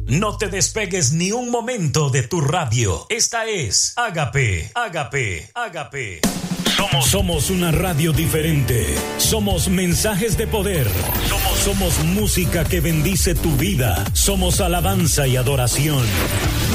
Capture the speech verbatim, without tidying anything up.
No te despegues ni un momento de tu radio. Esta es Ágape, Ágape, Ágape. Somos, somos una radio diferente. Somos mensajes de poder. Somos, somos música que bendice tu vida. Somos alabanza y adoración.